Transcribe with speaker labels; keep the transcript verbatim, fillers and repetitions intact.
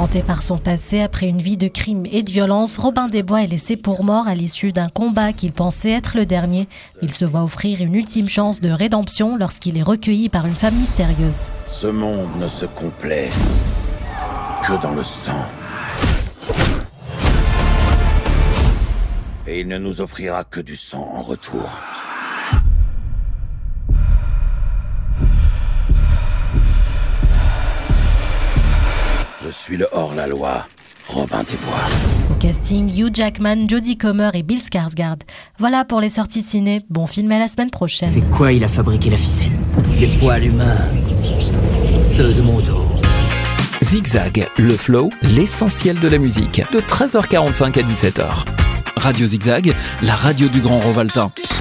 Speaker 1: Hanté par son passé après une vie de crime et de violence, Robin des Bois est laissé pour mort à l'issue d'un combat qu'il pensait être le dernier. Il se voit offrir une ultime chance de rédemption lorsqu'il est recueilli par une femme mystérieuse.
Speaker 2: Ce monde ne se complaît que dans le sang. Et il ne nous offrira que du sang en retour. Je suis le hors-la-loi, Robin des Bois.
Speaker 1: Au casting, Hugh Jackman, Jodie Comer et Bill Skarsgård. Voilà pour les sorties ciné. Bon film à la semaine prochaine.
Speaker 3: Avec quoi il a fabriqué la ficelle? Des poils humains. Ceux de mon dos.
Speaker 4: Zigzag, le flow, l'essentiel de la musique. De treize heures quarante-cinq à dix-sept heures. Radio Zigzag, la radio du Grand Rovaltin.